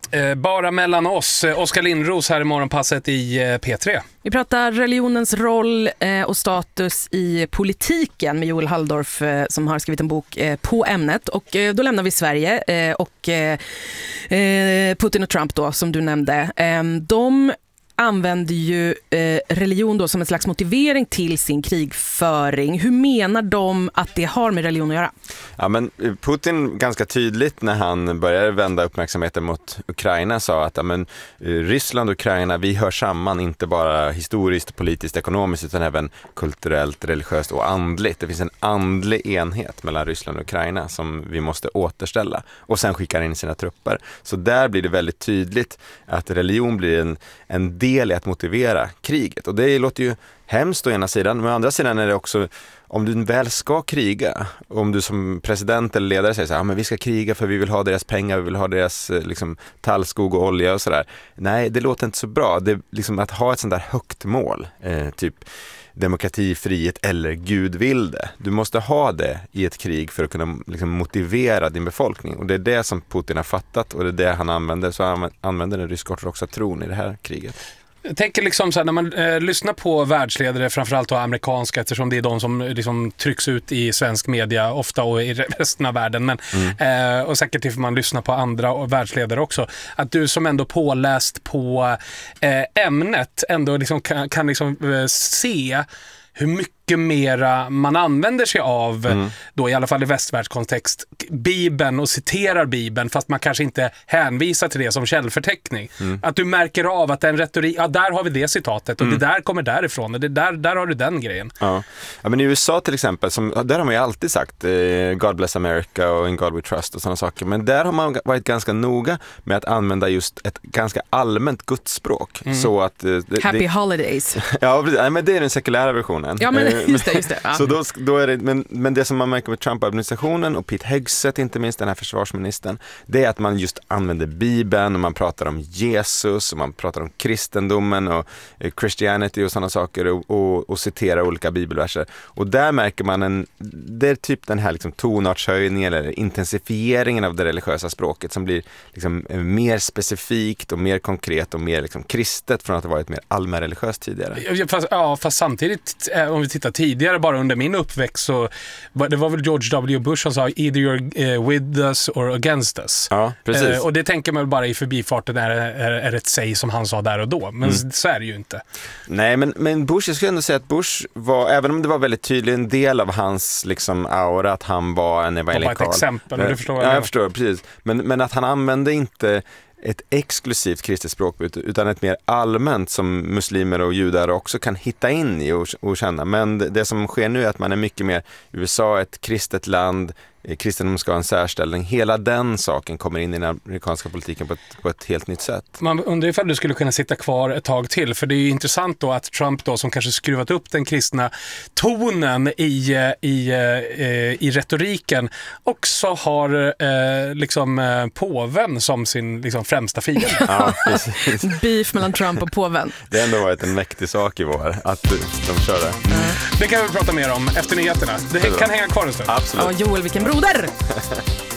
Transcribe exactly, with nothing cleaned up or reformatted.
Eh, bara mellan oss. Oskar Lindros här i Morgonpasset i eh, P tre. Vi pratar religionens roll eh, och status i politiken med Joel Halldorf eh, som har skrivit en bok eh, på ämnet. Och eh, då lämnar vi Sverige eh, och eh, Putin och Trump då, som du nämnde. Eh, de använder ju eh, religion då som en slags motivering till sin krigföring. Hur menar de att det har med religion att göra? Ja, men Putin ganska tydligt när han började vända uppmärksamheten mot Ukraina sa att ja, men, Ryssland och Ukraina, vi hör samman inte bara historiskt, politiskt, ekonomiskt utan även kulturellt, religiöst och andligt. Det finns en andlig enhet mellan Ryssland och Ukraina som vi måste återställa och sen skickar in sina trupper. Så där blir det väldigt tydligt att religion blir en, en del i att motivera kriget. Och det låter ju hemskt å ena sidan, men å andra sidan är det också, om du väl ska kriga, om du som president eller ledare säger så här, ja, men vi ska kriga för vi vill ha deras pengar, vi vill ha deras liksom, tallskog och olja och sådär. Nej, det låter inte så bra. Det, liksom, att ha ett sånt där högt mål, eh, typ demokrati, frihet eller Gud vill det. Du måste ha det i ett krig för att kunna liksom, motivera din befolkning. Och det är det som Putin har fattat och det är det han använder. Så han använder den rysk-ortodoxa tron i det här kriget. Jag tänker liksom så här, när man eh, lyssnar på världsledare, framförallt då amerikanska, eftersom det är de som liksom trycks ut i svensk media ofta och i resten av världen, men, mm. eh, och säkert ifall man lyssnar på andra och världsledare också, att du som ändå påläst på eh, ämnet ändå liksom kan, kan liksom, eh, se hur mycket mera man använder sig av, mm. då i alla fall i västvärldskontext, Bibeln och citerar Bibeln fast man kanske inte hänvisar till det som källförteckning. Mm. Att du märker av att den retorik, ja där har vi det citatet och mm. det där kommer därifrån och det där, där har du den grejen. Ja. Ja, men i U S A till exempel, som, där har man ju alltid sagt eh, God bless America och In God We Trust och sådana saker, men där har man varit ganska noga med att använda just ett ganska allmänt gudsspråk. Mm. Så att, eh, det, Happy det, holidays. Ja, nej, men det är den sekulära versionen. Ja, men just det, just det. Ja. Så då, då är det, men, men det som man märker med Trump-administrationen och Pete Hegseth, inte minst den här försvarsministern, det är att man just använder Bibeln och man pratar om Jesus och man pratar om kristendomen och eh, Christianity och sådana saker och, och, och citerar olika bibelverser. Och där märker man en, det är typ den här liksom tonartshöjningen eller intensifieringen av det religiösa språket som blir liksom mer specifikt och mer konkret och mer liksom kristet från att ha varit mer allmän religiöst tidigare. Fast, ja, fast samtidigt, om vi tittar tidigare, bara under min uppväxt, så det var väl George W. Bush som sa either you're uh, with us or against us. Ja, precis. Uh, och det tänker man bara i förbifarten är, är, är ett säg som han sa där och då. Men mm. så är det ju inte. Nej, men, men Bush, jag skulle ändå säga att Bush var, även om det var väldigt tydligt en del av hans liksom aura att han var en evangelikal. Det var ett exempel, och du förstår vad jag Ja, jag förstår, precis. Men, men att han använde inte ett exklusivt kristet språk utan ett mer allmänt som muslimer och judar också kan hitta in i och, och känna. Men det, det som sker nu är att man är mycket mer U S A, ett kristet land, kristendom ska ha en särställning. Hela den saken kommer in i den amerikanska politiken på ett, på ett helt nytt sätt. Man undrar ifall du skulle kunna sitta kvar ett tag till, för det är ju intressant då att Trump då, som kanske skruvat upp den kristna tonen i, i, i retoriken, också har eh, liksom eh, påven som sin liksom, främsta fiende. Ja, precis. Beef mellan Trump och påven. Det har ändå varit en mäktig sak i vår att de kör det. Mm. Det kan vi prata mer om efter nyheterna. Det kan hänga kvar en stund. Absolut. Ja, Joel, vilken broder!